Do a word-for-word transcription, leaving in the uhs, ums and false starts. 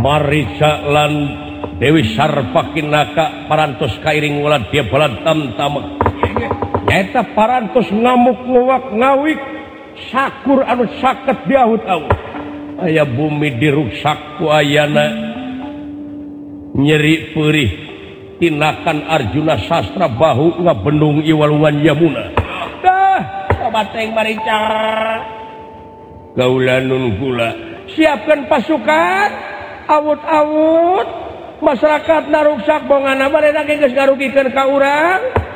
Marica lan Dewi Sarpakinaka parantos kairing ulat dia balan tamtama nyaeta parantos ngamuk nguwak ngawik sakur anu saket diaut-aut aya bumi diruksak ku ayana nyeri perih tinakan Arjuna sastra bahu ngabendung iwalungan Yamuna dah sabateng Marica gaulanun gula siapkan pasukan awut-awut masyarakat naruksak bongana barena geus ngarugikeun ka urang